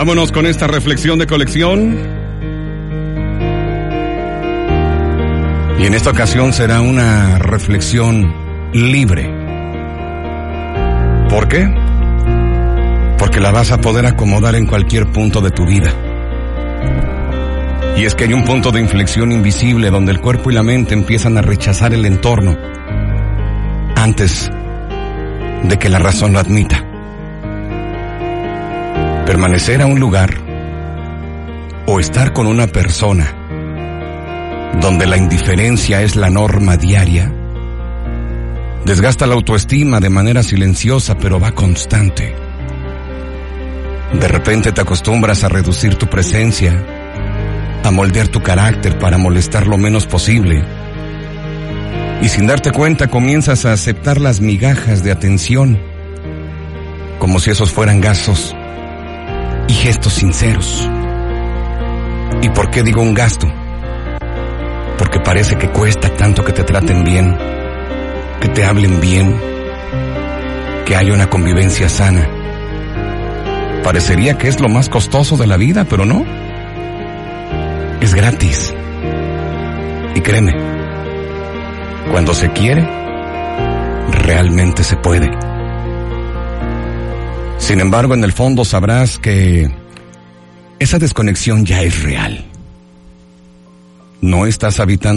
Vámonos con esta reflexión de colección. Y en esta ocasión será una reflexión libre. ¿Por qué? Porque la vas a poder acomodar en cualquier punto de tu vida. Y es que hay un punto de inflexión invisible donde el cuerpo y la mente empiezan a rechazar el entorno antes de que la razón lo admita. Permanecer a un lugar o estar con una persona donde la indiferencia es la norma diaria desgasta la autoestima de manera silenciosa, pero va constante. De repente te acostumbras a reducir tu presencia, a moldear tu carácter para molestar lo menos posible. Y sin darte cuenta comienzas a aceptar las migajas de atención, como si esos fueran gastos y gestos sinceros. ¿Y por qué digo un gasto? Porque parece que cuesta tanto que te traten bien, que te hablen bien, que haya una convivencia sana. Parecería que es lo más costoso de la vida, pero no. Es gratis. Y créeme, cuando se quiere, realmente se puede. Sin embargo, en el fondo sabrás que esa desconexión ya es real. No estás habitando